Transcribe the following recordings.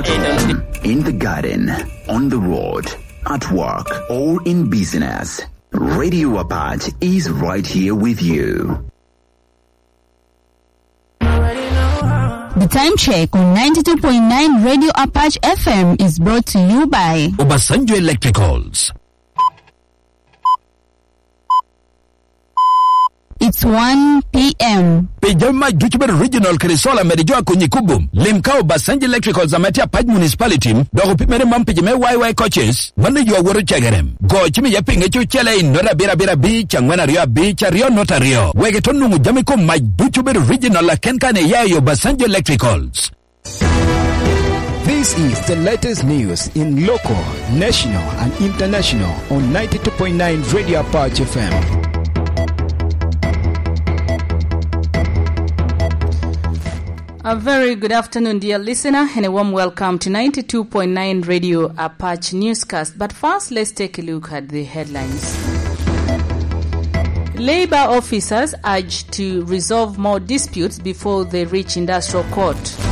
home, in the garden, on the road, at work, or in business, Radio Apache is right here with you. The time check on 92.9 Radio Apache FM is brought to you by Obasanjo Electricals. It's 1 p.m. Pejama Juchiber Regional Karisola Merijua Kunyikubum. Limkao Obasanjo Electricals Amatia Paj Municipality. Dogo Pimere Mampijame YY coaches. Mane you are chagarem. Go Chimi Yaping echu chele in Nora Bira Beach and Wanario Beach Rio Notario. Wegetonu Jamiko my Juchiber Regional Kenkane Yayo Obasanjo Electricals. This is the latest news in local, national and international on 92.9 Radio Apache FM. A very good afternoon, dear listener, and a warm welcome to 92.9 Radio Apache Newscast. But first, let's take a look at the headlines. Labor officers urged to resolve more disputes before they reach industrial court.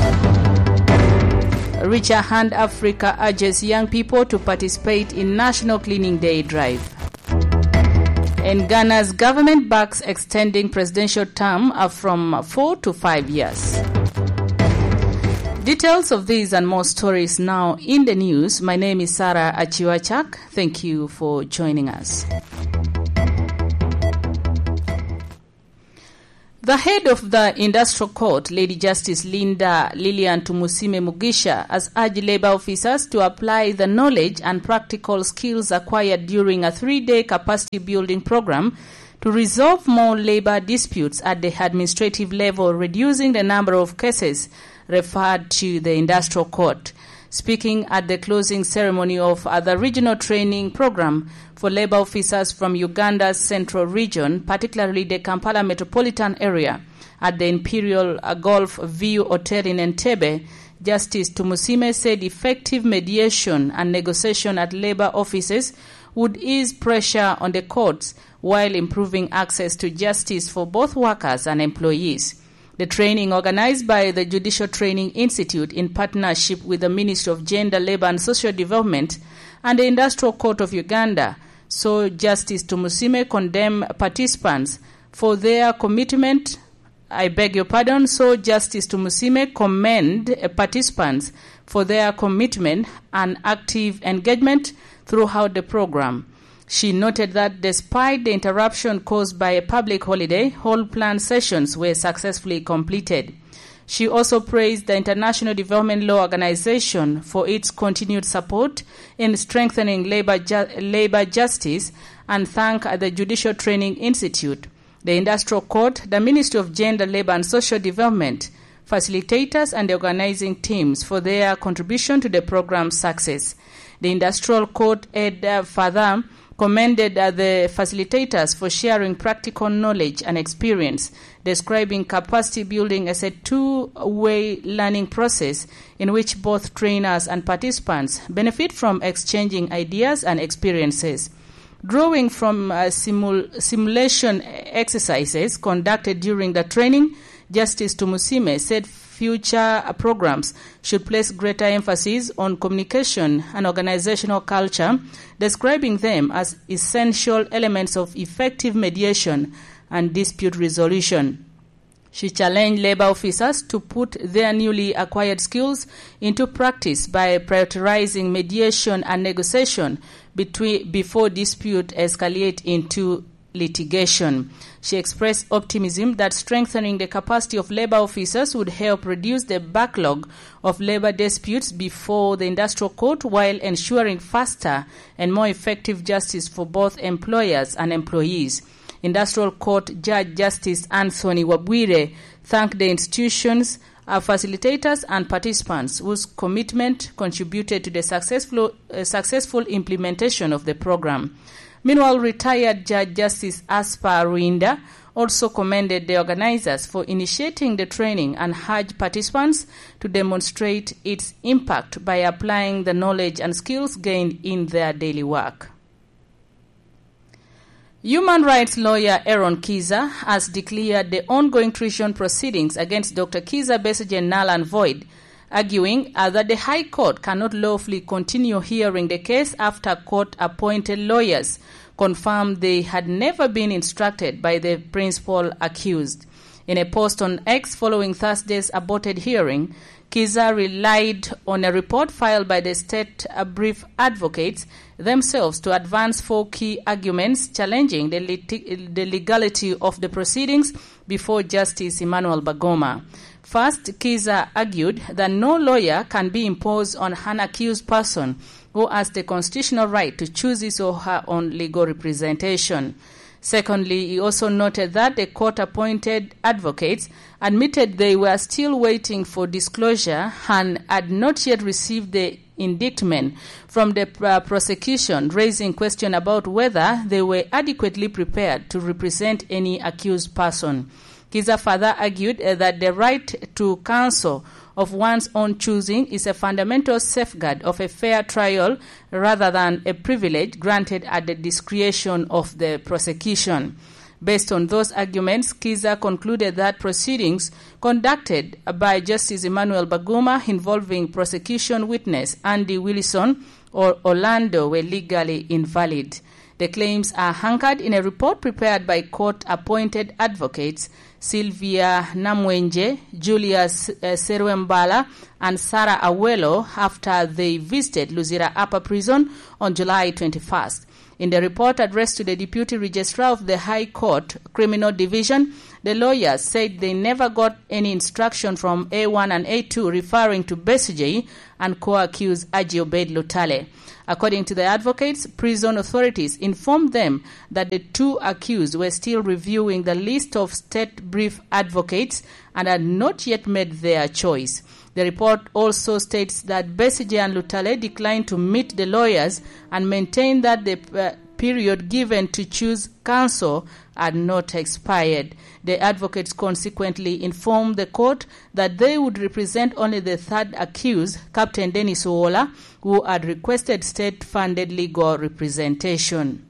Richer Hand Africa urges young people to participate in National Cleaning Day drive. And Ghana's government backs extending presidential term from 4 to 5 years. Details of these and more stories now in the news. My name is Sarah Achiwachak. Thank you for joining us. The head of the Industrial Court, Lady Justice Linda Lilian Tumusime Mugisha, has urged labor officers to apply the knowledge and practical skills acquired during a 3-day capacity building program to resolve more labor disputes at the administrative level, reducing the number of cases referred to the Industrial Court. Speaking at the closing ceremony of the regional training program for labor officers from Uganda's central region, particularly the Kampala metropolitan area, at the Imperial Golf View Hotel in Entebbe, Justice Tumusime said effective mediation and negotiation at labor offices would ease pressure on the courts while improving access to justice for both workers and employees. The training, organized by the Judicial Training Institute in partnership with the Ministry of Gender, Labour and Social Development and the Industrial Court of Uganda, saw Justice Tumusime condemn participants for their commitment. So Justice Tumusime commend participants for their commitment and active engagement throughout the program. She noted that despite the interruption caused by a public holiday, all planned sessions were successfully completed. She also praised the International Development Law Organization for its continued support in strengthening labor justice and thanked the Judicial Training Institute, the Industrial Court, the Ministry of Gender, Labour and Social Development, facilitators and the organizing teams for their contribution to the program's success. The Industrial Court further commended the facilitators for sharing practical knowledge and experience, describing capacity building as a two-way learning process in which both trainers and participants benefit from exchanging ideas and experiences. Drawing from simulation exercises conducted during the training, Justice Tumusime said future programs should place greater emphasis on communication and organizational culture, describing them as essential elements of effective mediation and dispute resolution. She challenged labor officers to put their newly acquired skills into practice by prioritizing mediation and negotiation before dispute escalate into litigation. She expressed optimism that strengthening the capacity of labor officers would help reduce the backlog of labor disputes before the Industrial Court while ensuring faster and more effective justice for both employers and employees. Industrial Court Judge Justice Anthony Wabwire thanked the institutions, facilitators and participants whose commitment contributed to the successful implementation of the program. Meanwhile, retired Judge Justice Aspar Ruinda also commended the organizers for initiating the training and urged participants to demonstrate its impact by applying the knowledge and skills gained in their daily work. Human rights lawyer Aaron Kiza has declared the ongoing treason proceedings against Dr. Kiza Besigye null and void, arguing that the High Court cannot lawfully continue hearing the case after court-appointed lawyers confirmed they had never been instructed by the principal accused. In a post on X following Thursday's aborted hearing, Kiza relied on a report filed by the state brief advocates themselves to advance 4 key arguments challenging the legality of the proceedings before Justice Emmanuel Bagoma. First, Kiza argued that no lawyer can be imposed on an accused person who has the constitutional right to choose his or her own legal representation. Secondly, he also noted that the court-appointed advocates admitted they were still waiting for disclosure and had not yet received the indictment from the prosecution, raising question about whether they were adequately prepared to represent any accused person. Kiza further argued that the right to counsel of one's own choosing is a fundamental safeguard of a fair trial rather than a privilege granted at the discretion of the prosecution. Based on those arguments, Kiza concluded that proceedings conducted by Justice Emmanuel Bagoma involving prosecution witness Andy Willison or Orlando were legally invalid. The claims are anchored in a report prepared by court-appointed advocates Sylvia Namwenje, Julius Serwembala, and Sarah Awelo after they visited Luzira Upper Prison on July 21st. In the report addressed to the Deputy Registrar of the High Court Criminal Division, the lawyers said they never got any instruction from A1 and A2 referring to Besigye and co-accused Haji Obeid Lutale. According to the advocates, prison authorities informed them that the 2 accused were still reviewing the list of state brief advocates and had not yet made their choice. The report also states that Besigye and Lutale declined to meet the lawyers and maintained that the period given to choose counsel had not expired. The advocates consequently informed the court that they would represent only the 3rd accused, Captain Dennis Oola, who had requested state-funded legal representation.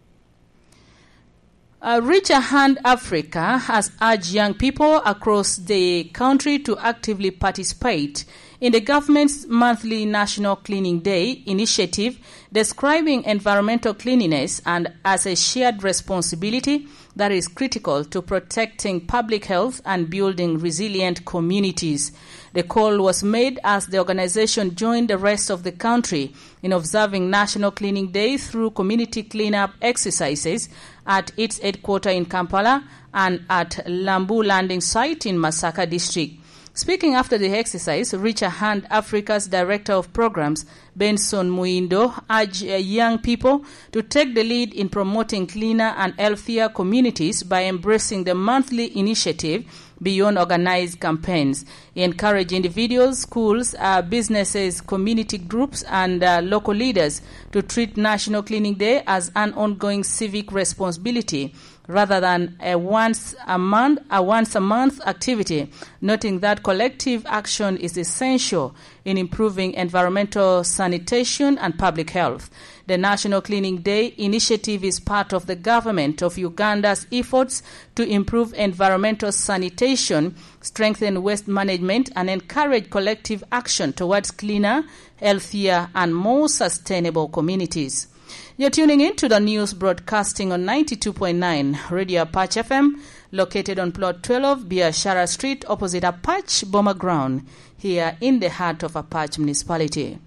Reach a Hand Africa has urged young people across the country to actively participate in the government's monthly National Cleaning Day initiative, describing environmental cleanliness and as a shared responsibility that is critical to protecting public health and building resilient communities. The call was made as the organization joined the rest of the country in observing National Cleaning Day through community cleanup exercises at its headquarters in Kampala and at Lambu landing site in Masaka district. Speaking after the exercise, Reach a Hand Africa's Director of Programs, Benson Muindo, urged young people to take the lead in promoting cleaner and healthier communities by embracing the monthly initiative beyond organized campaigns. He encouraged individuals, schools, businesses, community groups, and local leaders to treat National Cleaning Day as an ongoing civic responsibility rather than a once a month activity, noting that collective action is essential in improving environmental sanitation and public health. The National Cleaning Day initiative is part of the government of Uganda's efforts to improve environmental sanitation, strengthen waste management, and encourage collective action towards cleaner, healthier, and more sustainable communities. You're tuning in to the news broadcasting on 92.9 Radio Apache FM, located on Plot 12, Biashara Street, opposite Apache Bomber Ground, here in the heart of Apache Municipality.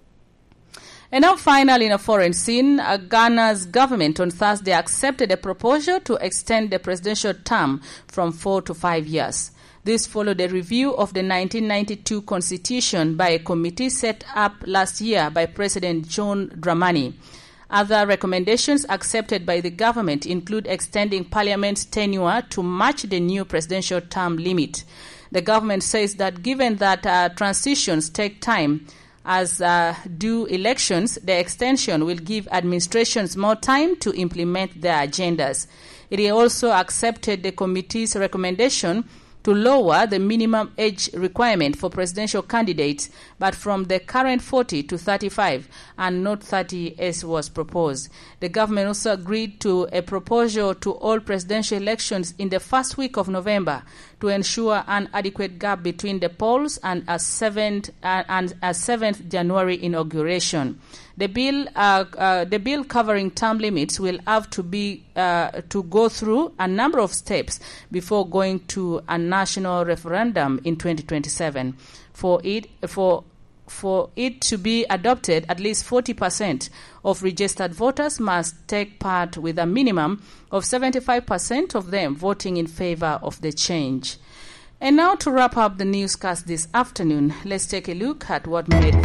And now finally, in a foreign scene, Ghana's government on Thursday accepted a proposal to extend the presidential term from 4 to 5 years. This followed a review of the 1992 constitution by a committee set up last year by President John Dramani. Other recommendations accepted by the government include extending Parliament's tenure to match the new presidential term limit. The government says that given that transitions take time, as do elections, the extension will give administrations more time to implement their agendas. It also accepted the committee's recommendation to lower the minimum age requirement for presidential candidates, but from the current 40 to 35 and not 30 as was proposed. The government also agreed to a proposal to all presidential elections in the first week of November to ensure an adequate gap between the polls and a 7th January inauguration. The bill covering term limits will have to go through a number of steps before going to a national referendum in 2027. For it to be adopted, at least 40% of registered voters must take part, with a minimum of 75% of them voting in favor of the change. And now, to wrap up the newscast this afternoon, let's take a look at what made